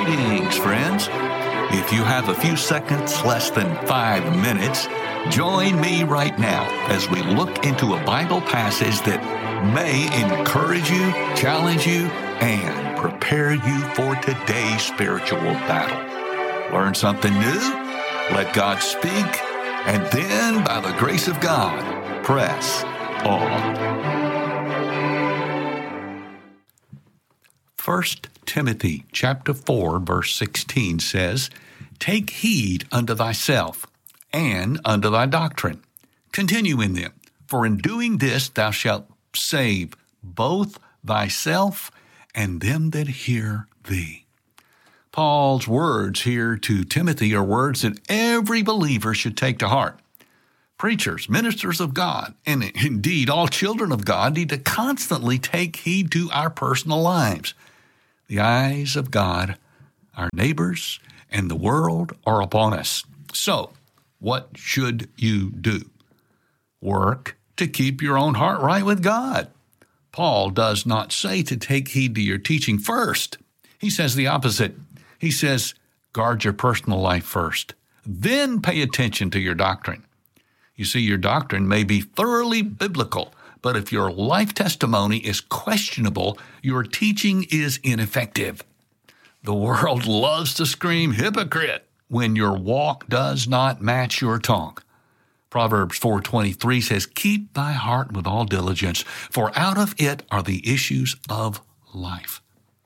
Greetings, friends. If you have a few seconds, less than 5 minutes, join me right now as we look into a Bible passage that may encourage you, challenge you, and prepare you for today's spiritual battle. Learn something new, let God speak, and then, by the grace of God, press on. 1 Timothy chapter 4, verse 16 says, "Take heed unto thyself and unto thy doctrine. Continue in them, for in doing this thou shalt save both thyself and them that hear thee." Paul's words here to Timothy are words that every believer should take to heart. Preachers, ministers of God, and indeed all children of God need to constantly take heed to our personal lives. The eyes of God, our neighbors, and the world are upon us. So, what should you do? Work to keep your own heart right with God. Paul does not say to take heed to your teaching first. He says the opposite. He says, guard your personal life first. Then pay attention to your doctrine. You see, your doctrine may be thoroughly biblical, but if your life testimony is questionable, your teaching is ineffective. The world loves to scream hypocrite when your walk does not match your talk. Proverbs 4:23 says, "Keep thy heart with all diligence, for out of it are the issues of life."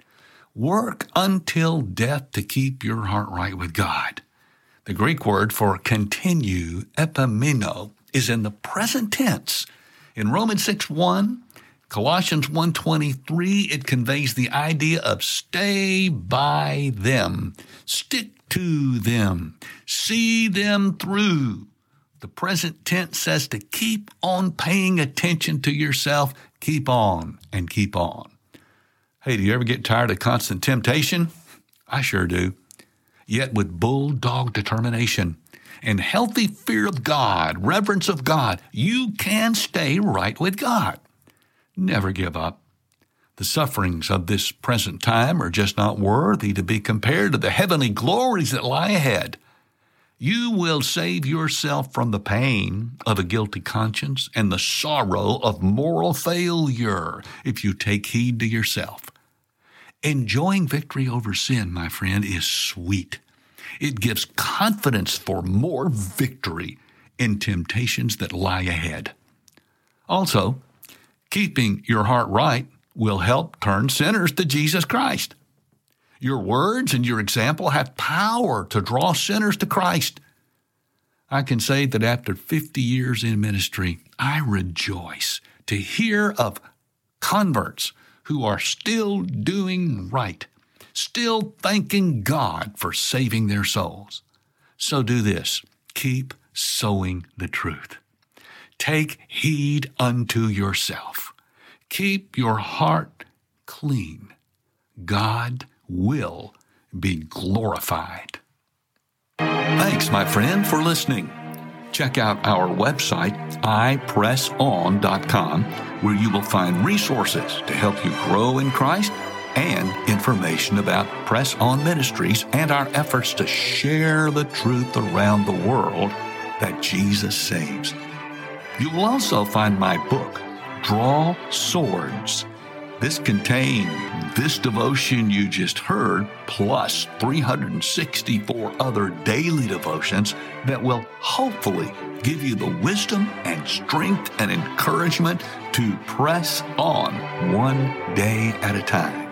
Work until death to keep your heart right with God. The Greek word for continue, epimeno, is in the present tense. In Romans 6:1, Colossians 1:23, it conveys the idea of stay by them, stick to them, see them through. The present tense says to keep on paying attention to yourself, keep on and keep on. Hey, do you ever get tired of constant temptation? I sure do. Yet with bulldog determination and healthy fear of God, reverence of God, you can stay right with God. Never give up. The sufferings of this present time are just not worthy to be compared to the heavenly glories that lie ahead. You will save yourself from the pain of a guilty conscience and the sorrow of moral failure if you take heed to yourself. Enjoying victory over sin, my friend, is sweet. It gives confidence for more victory in temptations that lie ahead. Also, keeping your heart right will help turn sinners to Jesus Christ. Your words and your example have power to draw sinners to Christ. I can say that after 50 years in ministry, I rejoice to hear of converts who are still doing right, still thanking God for saving their souls. So do this. Keep sowing the truth. Take heed unto yourself. Keep your heart clean. God will be glorified. Thanks, my friend, for listening. Check out our website, ipresson.com, where you will find resources to help you grow in Christ and information about Press On Ministries and our efforts to share the truth around the world that Jesus saves. You will also find my book, Draw Swords. This contains this devotion you just heard, plus 364 other daily devotions that will hopefully give you the wisdom and strength and encouragement to press on one day at a time.